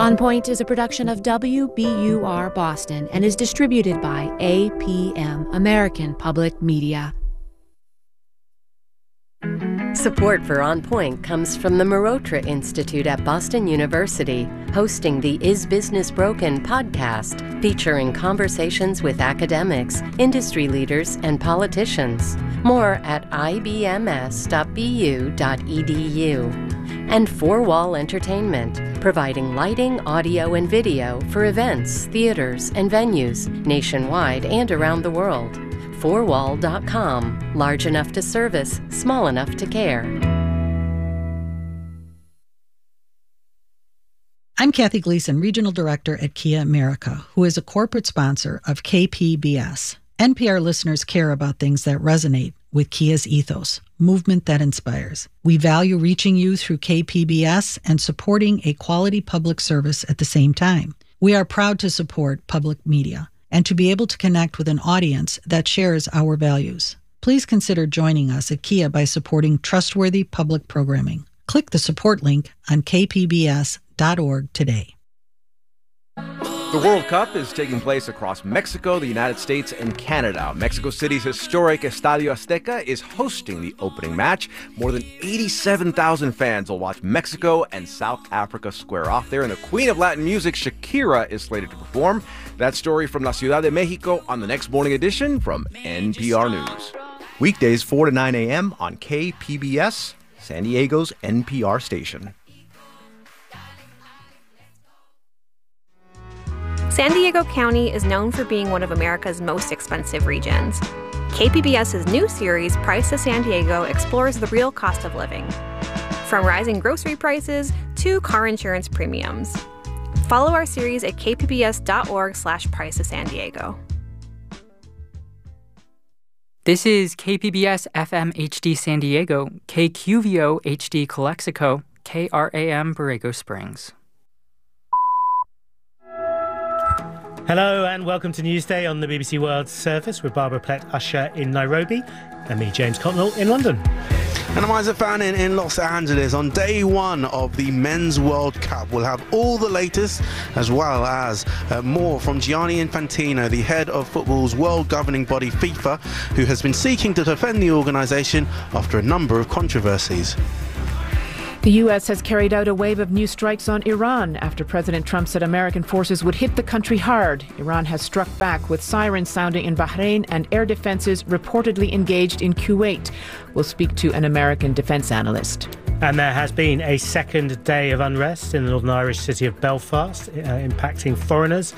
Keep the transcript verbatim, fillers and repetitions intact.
On Point is a production of W B U R Boston and is distributed by A P M, American Public Media. Support for On Point comes from the Marotra Institute at Boston University, hosting the Is Business Broken podcast, featuring conversations with academics, industry leaders, and politicians. More at I B M S dot B U dot E D U. And Four Wall Entertainment, providing lighting, audio, and video for events, theaters, and venues nationwide and around the world. four wall dot com. Large enough to service, small enough to care. I'm Kathy Gleason, Regional Director at Kia America, who is a corporate sponsor of K P B S. N P R listeners care about things that resonate with Kia's ethos, movement that inspires. We value reaching you through K P B S and supporting a quality public service at the same time. We are proud to support public media and to be able to connect with an audience that shares our values. Please consider joining us at Kia by supporting trustworthy public programming. Click the support link on K P B S dot org today. The World Cup is taking place across Mexico, the United States, and Canada. Mexico City's historic Estadio Azteca is hosting the opening match. More than eighty-seven thousand fans will watch Mexico and South Africa square off there, and the queen of Latin music, Shakira, is slated to perform. That story from La Ciudad de Mexico on the next morning edition from N P R News. Weekdays four to nine a.m. on K P B S, San Diego's N P R station. San Diego County is known for being one of America's most expensive regions. K P B S's new series, Price of San Diego, explores the real cost of living, from rising grocery prices to car insurance premiums. Follow our series at k p b s dot org slash price of San Diego. This is K P B S F M H D San Diego, K Q V O H D Calexico, K R A M Borrego Springs. Hello and welcome to Newsday on the B B C World Service with Barbara Plett-Usher in Nairobi and me, James Cotnell, in London. And I'm Isaac Fannin in Los Angeles. On day one of the Men's World Cup, we'll have all the latest, as well as uh, more from Gianni Infantino, the head of football's world governing body FIFA, who has been seeking to defend the organisation after a number of controversies. The U S has carried out a wave of new strikes on Iran after President Trump said American forces would hit the country hard. Iran has struck back with sirens sounding in Bahrain and air defenses reportedly engaged in Kuwait. We'll speak to an American defense analyst. And there has been a second day of unrest in the Northern Irish city of Belfast, uh, impacting foreigners